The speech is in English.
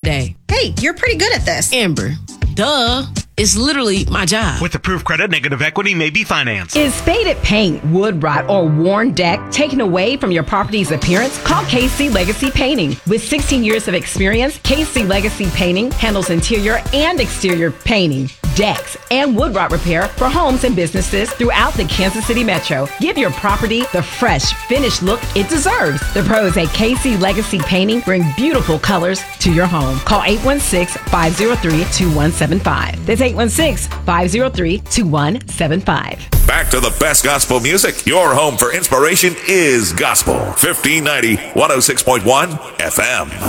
day. Hey, you're pretty good at this. Amber, duh. It's literally my job. With approved credit, negative equity may be financed. Is faded paint, wood rot, or worn deck taken away from your property's appearance? Call KC Legacy Painting. With 16 years of experience, KC Legacy Painting handles interior and exterior painting, decks, and wood rot repair for homes and businesses throughout the Kansas City metro. Give your property the fresh, finished look it deserves. The pros at KC Legacy Painting bring beautiful colors to your home. Call 816-503-2175. That's 816-503-2175. Back to the best gospel music. Your home for inspiration is gospel. 1590 106.1 FM.